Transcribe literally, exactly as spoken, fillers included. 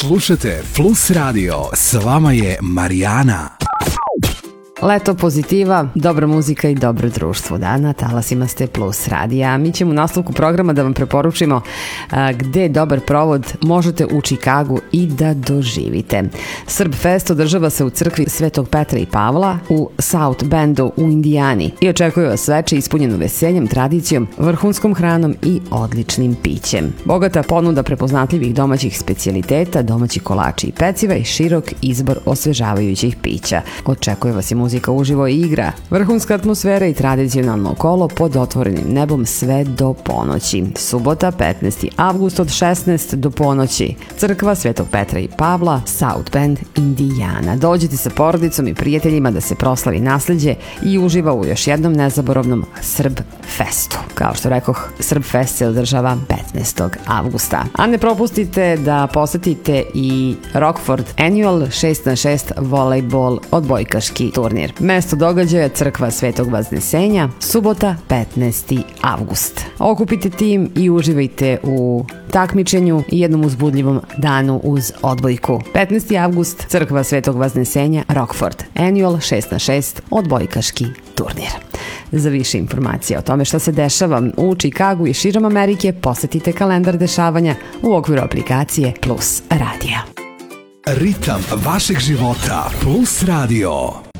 Slušate Plus Radio, s vama je Marijana. Leto pozitiva, dobra muzika i dobro društvo. Da, na talasima ste Plus radija. Mi ćemo u nastavku programa da vam preporučimo a, gde dobar provod možete u Čikagu i da doživite. Srb Fest održava se u crkvi Svetog Petra i Pavla u South Bendu u Indijani i očekuje vas veče ispunjeno veseljem, tradicijom, vrhunskom hranom i odličnim pićem. Bogata ponuda prepoznatljivih domaćih specijaliteta, domaći kolači i peciva i širok izbor osvežavajućih pića. Očekuje vas i muzika uživo i igra, vrhunska atmosfera i tradicionalno kolo pod otvorenim nebom sve do ponoći. Subota, petnaesti avgust od šesnaest do ponoći. Crkva Svetog Petra i Pavla, South Bend, Indijana. Dođite sa porodicom i prijateljima da se proslavi nasleđe i uživa u još jednom nezaboravnom Srb Festu. Kao što rekoh, Srb Fest se održava petnaestog avgusta. A ne propustite da posetite i Rockford Annual šest na šest volejbol odbojkaški turnir. Mesto događaja Crkva Svetog Vaznesenja, subota petnaesti avgust. Okupite tim i uživajte u takmičenju i jednom uzbudljivom danu uz odbojku. petnaesti avgust, Crkva Svetog Vaznesenja, Rockford Annual šest na šest odbojkaški turnir. Za više informacija o tome šta se dešava u Čikagu i širom Amerike, posetite kalendar dešavanja u okviru aplikacije Plus Radija. Ritam vašeg života Plus Radio.